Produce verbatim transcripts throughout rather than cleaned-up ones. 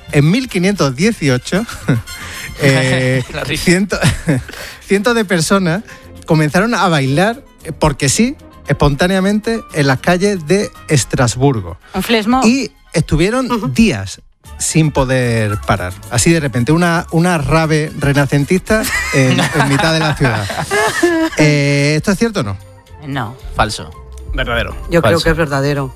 en mil quinientos dieciocho, eh, cientos, cientos de personas comenzaron a bailar, porque sí, espontáneamente, en las calles de Estrasburgo. Un flesmo. Y estuvieron uh-huh. días sin poder parar. Así de repente, una, una rave renacentista en, en mitad de la ciudad. Eh, ¿Esto es cierto o no? No. Falso. Verdadero. Yo Falso. creo que es verdadero.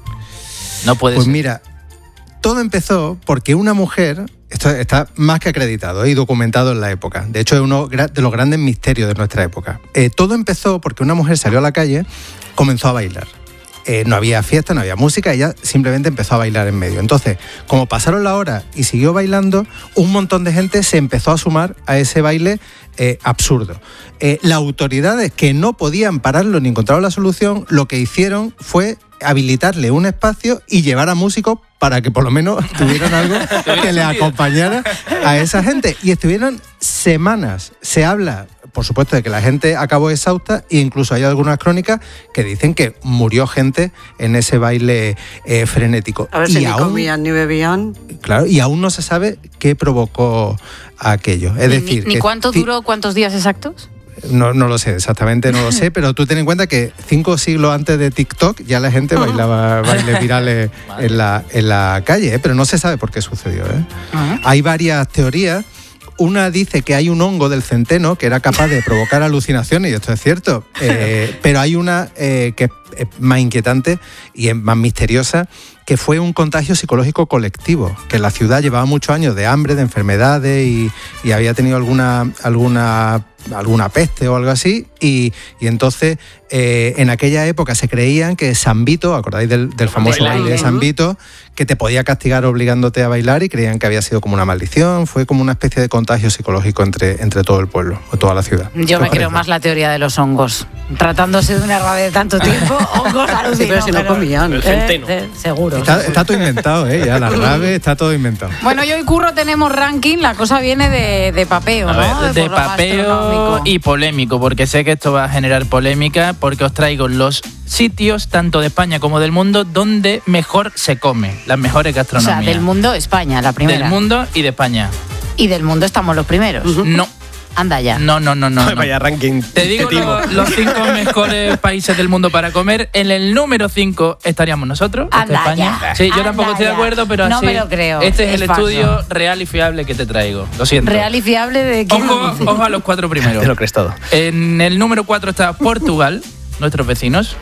No puede pues ser. Pues mira, todo empezó porque una mujer, esto está más que acreditado y documentado en la época, de hecho es uno de los grandes misterios de nuestra época. Eh, todo empezó porque una mujer salió a la calle, comenzó a bailar. Eh, no había fiesta, no había música, ella simplemente empezó a bailar en medio. Entonces, como pasaron la hora y siguió bailando, un montón de gente se empezó a sumar a ese baile eh, absurdo. Eh, las autoridades, que no podían pararlo ni encontraron la solución, lo que hicieron fue habilitarle un espacio y llevar a músicos para que por lo menos tuvieran algo que les acompañara a esa gente. Y estuvieron semanas. Se habla, por supuesto, de que la gente acabó exhausta e incluso hay algunas crónicas que dicen que murió gente en ese baile eh, frenético. A ver y si aún, ni comían ni bebían. Claro, y aún no se sabe qué provocó aquello. Es ni, decir, ni que cuánto ti- duró, cuántos días exactos. No, no lo sé, exactamente no lo sé, pero tú ten en cuenta que cinco siglos antes de TikTok ya la gente bailaba bailes virales en la, en la calle, ¿eh? Pero no se sabe por qué sucedió, ¿eh? Uh-huh. Hay varias teorías. Una dice que hay un hongo del centeno que era capaz de provocar alucinaciones, y esto es cierto, eh, pero hay una eh, que es más inquietante y es más misteriosa, que fue un contagio psicológico colectivo, que la ciudad llevaba muchos años de hambre, de enfermedades y, y había tenido alguna, alguna, alguna peste o algo así, y, y entonces eh, en aquella época se creían que San Vito, ¿acordáis del, del famoso baile de San Vito? Que te podía castigar obligándote a bailar, y creían que había sido como una maldición, fue como una especie de contagio psicológico entre, entre todo el pueblo o toda la ciudad. Yo me creo más la teoría de los hongos. Tratándose de una rave de tanto tiempo, hongos alucinó. Sí, pero si no comían. El centeno. Eh, eh, seguro. Está, está todo inventado, ¿eh? Ya la rave está todo inventado. Bueno, yo y Curro tenemos ranking, la cosa viene de, de papeo, A ¿no? ver, de por lo papeo gastronómico. y polémico, porque sé que esto va a generar polémica, porque os traigo los sitios, tanto de España como del mundo, donde mejor se come, las mejores O gastronomías. sea, del mundo, España, la primera. Del mundo y de España. Y del mundo estamos los primeros. Uh-huh. No. Anda ya. No, no, no, no. no. Vaya ranking. Te digo lo, los cinco mejores países del mundo para comer. En el número cinco estaríamos nosotros, Anda España. ya. Sí, yo Anda tampoco estoy de ya. acuerdo, pero No así. me lo creo. Este es, Es el falso. estudio real y fiable que te traigo. Lo siento. Real y fiable de quién. Ojo, ojo a los cuatro primeros. Te lo crees todo. En el número cuatro está Portugal, nuestros vecinos.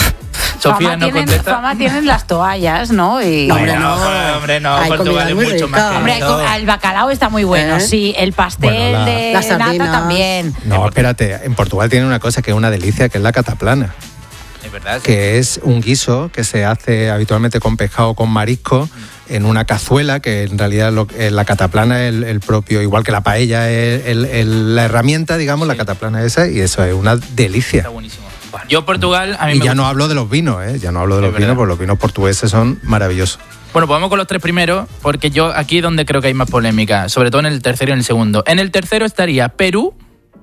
Sofía fama no tienen, contesta. fama tienen las toallas, ¿no? Y, No, Hombre, hombre, no, no. hombre, no. Hay Portugal comida es muy mucho rica. más que Hombre, eso. el bacalao está muy bueno, ¿Eh? sí. El pastel Bueno, la- de Las nata sardinas. también. No, espérate, en Portugal tienen una cosa que es una delicia, que es la cataplana, Es verdad. sí. que es un guiso que se hace habitualmente con pescado o con marisco en una cazuela, que en realidad lo, eh, la cataplana es el, el propio, igual que la paella es el- el- la herramienta, digamos, la cataplana es esa, y eso es una delicia. Está buenísimo. Yo Portugal, a mí Y me ya gusta. no hablo de los vinos, ¿eh? Ya no hablo de Es los verdad. vinos, porque los vinos portugueses son maravillosos. Bueno, pues vamos con los tres primeros, porque yo aquí es donde creo que hay más polémica, sobre todo en el tercero y en el segundo. En el tercero estaría Perú,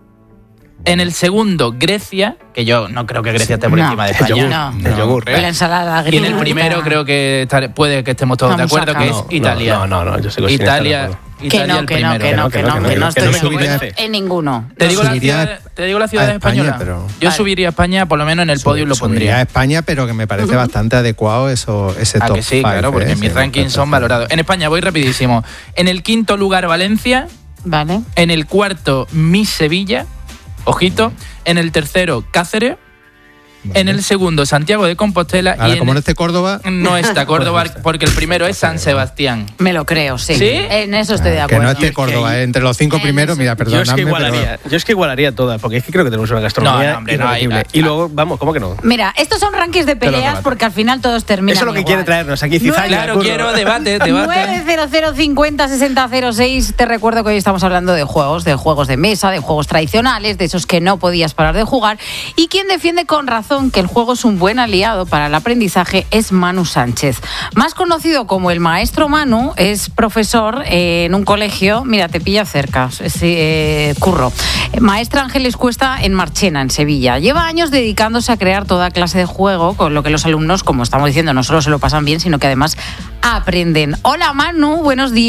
en el segundo Grecia, que yo no creo que Grecia esté por No. encima de El España. yogur, No. el yogur. creo. La ensalada Y en el griega. primero creo que estar- puede que estemos todos de Vamos acuerdo, acá. que es No, Italia. No, no, no, yo sigo sin estar de Italia, acuerdo. Que Italia no, el que no, primero. que no, que no, que no, que no estoy me convence. en ninguno. Te digo, la Subiría ciudad, te digo la ciudad a España, española. pero- Yo Vale. subiría a España, por lo menos en el podio lo Subiría a pondría. España, pero que me parece bastante adecuado eso, ese Ah, top que sí, five, claro, porque ¿eh? mis Sí, rankings son valorados. En España voy rapidísimo. En el quinto lugar Valencia, Vale. en el cuarto Miss Sevilla, ojito, en el tercero Cáceres, Vale. en el segundo Santiago de Compostela Ahora, y en como no esté Córdoba, no está Córdoba Pues no está. porque el primero es San Sebastián. Me lo creo, sí. ¿Sí? En eso estoy de que acuerdo. no esté Córdoba, ¿eh? Entre los cinco En primeros, eso. mira, Yo es, que perdóname, igualaría, pero... yo es que igualaría todas, porque es que creo que tenemos una gastronomía No, no, hombre, no, irrepetible. hay- Y luego, vamos, ¿cómo que no? Mira, estos son rankings de lo peleas rebato. porque al final todos terminan Eso es lo que igual. quiere traernos aquí Cizalla. Claro, Curro. quiero debate, debate. nueve cero cero cincuenta sesenta cero seis. Te recuerdo que hoy estamos hablando de juegos, de juegos de mesa, de juegos tradicionales, de esos que no podías parar de jugar. Y quien defiende con razón que el juego es un buen aliado para el aprendizaje es Manu Sánchez. Más conocido como el maestro Manu, es profesor eh, en un colegio, mira, te pilla cerca, es, eh, Curro. Maestra Ángeles Cuesta en Marchena, en Sevilla. Lleva años dedicándose a crear toda clase de juego, con lo que los alumnos, como estamos diciendo, no solo se lo pasan bien, sino que además aprenden. Hola Manu, buenos días.